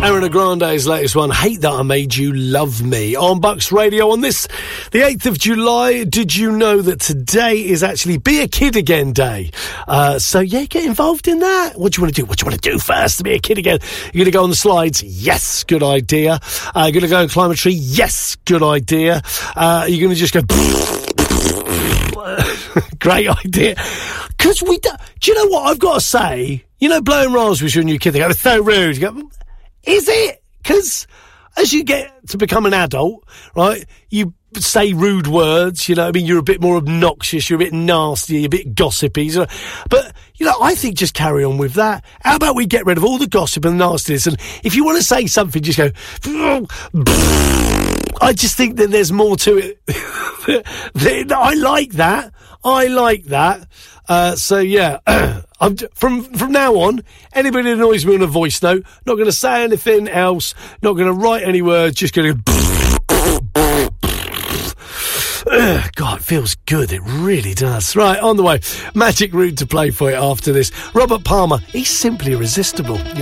Ariana Grande's latest one, Hate That I Made You Love Me, on Bucks Radio on this, the 8th of July. Did you know that today is actually Be a Kid Again Day? So, yeah, get involved in that. What do you want to do? What do you want to do first to be a kid again? You're going to go on the slides? Yes, good idea. You're going to go and climb a tree? Yes, good idea. You're going to just go... Great idea. Because do you know what I've got to say? You know, blowing raspberries when you're a kid, they go, it's so rude. You go, is it? Because as you get to become an adult, right, you say rude words, you know what I mean? You're a bit more obnoxious, you're a bit nasty, you're a bit gossipy. So, but, you know, I think just carry on with that. How about we get rid of all the gossip and nastiness? And if you want to say something, just go... I just think that there's more to it. I like that. So, yeah, from now on, anybody that annoys me on a voice note, not going to say anything else, not going to write any words, just going to... God, it feels good. It really does. Right, on the way. Magic Route to play for it after this. Robert Palmer, he's simply irresistible.